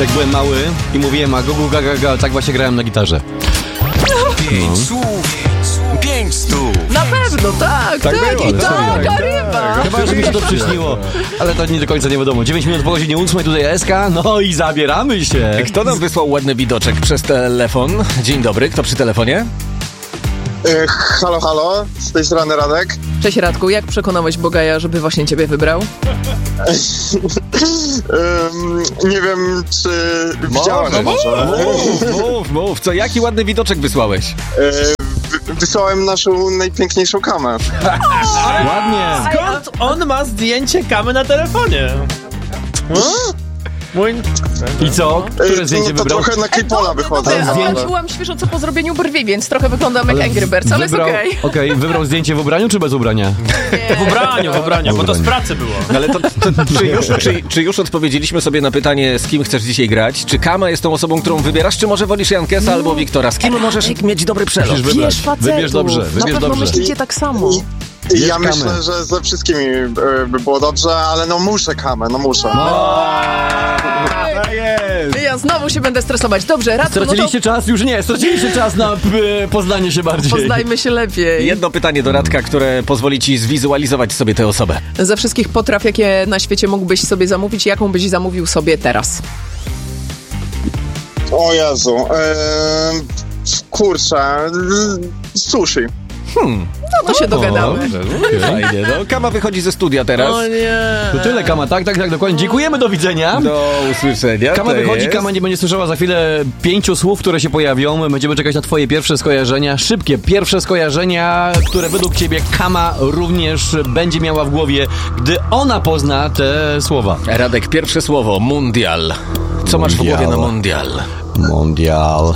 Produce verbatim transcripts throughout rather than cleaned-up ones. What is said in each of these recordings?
Jak byłem mały i mówiłem a gugu gaga ga, tak właśnie grałem na gitarze. Pięć no. słów, pięć stów. Na pewno, tak, tak, tak było, i taka ryba. Chyba, że mi się to przyśniło, ale to nie do końca nie wiadomo. dziewięć minut po godzinie ósmej, tutaj S K, no i zabieramy się. Kto nam wysłał ładny widoczek przez telefon? Dzień dobry, kto przy telefonie? Yy, halo, halo, z tej strony Radek. Cześć Radku, jak przekonałeś Bogaja, żeby właśnie ciebie wybrał? yy, nie wiem, czy widziałem no, może. Mów, mów, mów, co, jaki ładny widoczek wysłałeś? Yy, wysłałem naszą najpiękniejszą kamę. Ładnie. Skąd on ma zdjęcie kamy na telefonie? Mój... I co? Które zdjęcie no to wybrał? trochę na K-Pola wychodzę. Ale zdjęcie. ja byłam świeżo co po zrobieniu brwi, więc trochę wyglądam jak Angry Birds, ale wybrał, jest okej. Okej, okay, wybrał zdjęcie w ubraniu czy bez ubrania? W ubraniu, w ubraniu, bo to z pracy było. No ale to, to czy, już, czy, czy już odpowiedzieliśmy sobie na pytanie, z kim chcesz dzisiaj grać? Czy Kama jest tą osobą, którą wybierasz, czy może wolisz Jankesa no. albo Wiktora? Z kim możesz mieć dobry przelot? Musisz wybrać. Wiesz, facetów. Wybierz dobrze, wybierz Na pewno dobrze. myślicie tak samo. I ja kamę. myślę, że ze wszystkimi by, by było dobrze, ale no muszę kamę, no muszę. Ja znowu się będę stresować. Dobrze, Radku, Straciliście no to czas? Już nie, straciliście czas na p- poznanie się bardziej. poznajmy się lepiej. Jedno pytanie do Radka, które pozwoli ci zwizualizować sobie tę osobę. Ze wszystkich potraw, jakie na świecie mógłbyś sobie zamówić, jaką byś zamówił sobie teraz? O Jezu, yy, kurczę, sushi. Hmm. No to się dogadamy. Fajnie, no. Kama wychodzi ze studia teraz. O nie. To tyle, Kama, tak, tak, tak, dokładnie. Dziękujemy, do widzenia. Do usłyszenia. Kama to wychodzi, jest. Kama nie będzie słyszała za chwilę pięciu słów, które się pojawią. Będziemy czekać na twoje pierwsze skojarzenia. Szybkie pierwsze skojarzenia, które według ciebie Kama również będzie miała w głowie, gdy ona pozna te słowa. Radek, pierwsze słowo. Mundial. Co masz w głowie na mundial? Mundial.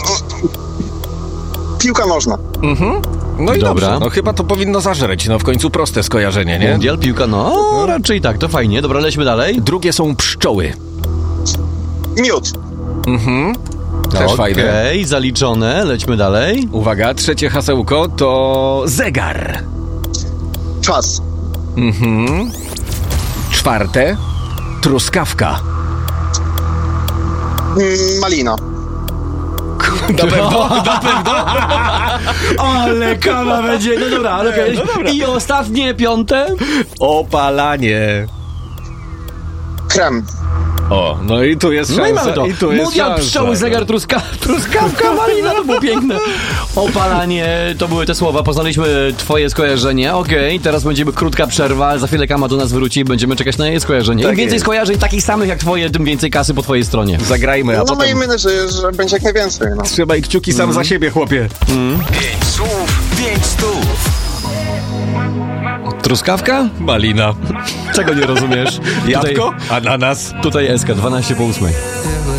Piłka nożna. Mhm. No i Dobra. dobrze. No chyba to powinno zażreć. No w końcu proste skojarzenie, nie? Mundial, piłka, no raczej tak, to fajnie. Dobra, lećmy dalej. Drugie są pszczoły. Miód. Mhm. Też fajne. Okej, zaliczone, lećmy dalej. Uwaga, trzecie hasełko to zegar. Czas. Mhm. Czwarte truskawka. Mm, malina. Na pewno, na pewno. Ale Kama będzie, no dobra, ale okej. No dobra. I ostatnie, piąte. Opalanie. Krem. O, no i tu jest szansa. No i mamy to. I tu jest Mundial, szansa, pszczoły, no. zegar, truska, truskawka, malina, to było piękne. Opalanie, to były te słowa. Poznaliśmy twoje skojarzenie. Okej, okay, teraz będziemy krótka przerwa. Za chwilę Kama do nas wróci i będziemy czekać na jej skojarzenie. Tak Im więcej jest. skojarzeń takich samych jak twoje, tym więcej kasy po twojej stronie. Zagrajmy, a No potem miejmy nadzieję, że będzie jak najwięcej. No. trzymaj kciuki sam za siebie, chłopie. Pięć słów, pięć stów. Truskawka? Malina. Czego nie rozumiesz? Jabłko? Tutaj, Ananas. tutaj S K, dwanaście po ósmej.